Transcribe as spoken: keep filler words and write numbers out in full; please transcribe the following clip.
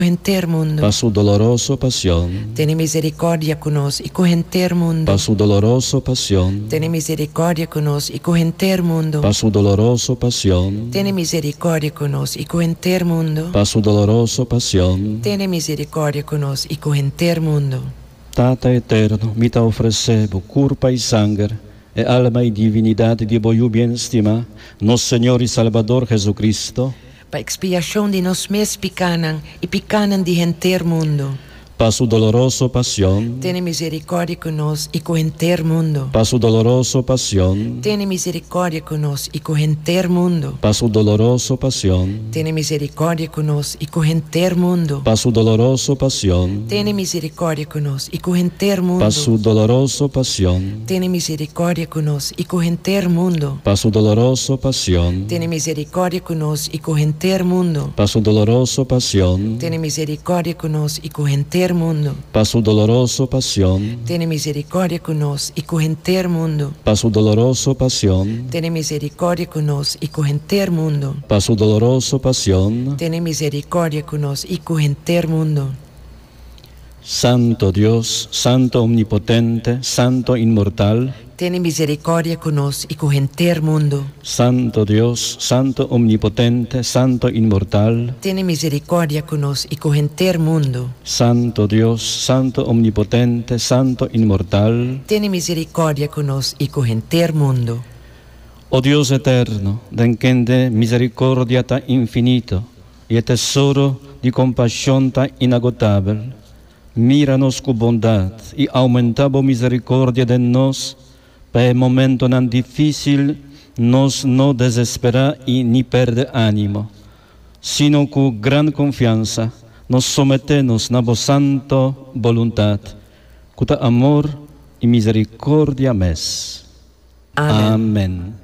correnter mundo. Pa su dolorosa pasión, Tiene misericordia con nos y correnter mundo. pa su dolorosa pasión, Tiene misericordia con nos y correnter mundo. pa su dolorosa pasión, Tiene misericordia con nos y correnter mundo. pa su dolorosa pasión. Tiene misericordia con nos y correnter mundo. Tata eterno, mi te ofrecebo curpa y sangre, e alma y divinidad de voyu bien estima, nos Señor y Salvador Jesucristo, Pa expiación de nos mes picanan y picanan de enter mundo. pa su dolorosa pasión, Tiene misericordia con nos y correnter mundo. pa su dolorosa pasión, Tiene misericordia con nos y correnter mundo. pa su dolorosa pasión, Tiene misericordia con nos y correnter mundo. pa su dolorosa pasión, Tiene misericordia con nos y correnter mundo. pa su dolorosa pasión, Tiene misericordia con nos y correnter mundo. pa su dolorosa pasión, Tiene misericordia con nos y correnter mundo. pa su dolorosa pasión, Tiene misericordia con nos y correnter mundo. pa su dolorosa pasión, Tiene misericordia con nos y correnter mundo. pa su dolorosa pasión, Tiene misericordia con nos y correnter mundo. pa su dolorosa pasión. Tiene misericordia con nos y correnter mundo. Santo Dios, Santo Omnipotente, Santo Inmortal, Tiene misericordia con nos y correnter mundo. Santo Dios, Santo Omnipotente, Santo Inmortal, Tiene misericordia con nos y correnter mundo. Santo Dios, Santo Omnipotente, Santo Inmortal. Tiene misericordia con nos y correnter mundo. Oh Dios eterno, den de misericordia ta infinito y el tesoro de compasión ta inagotable, míranos con bondad y aumentabo misericordia de nos, para el momento tan difícil nos no desespera y ni perde ánimo, sino con gran confianza nos sometemos a vos santo voluntad, con amor y misericordia mes. Amén. Amén.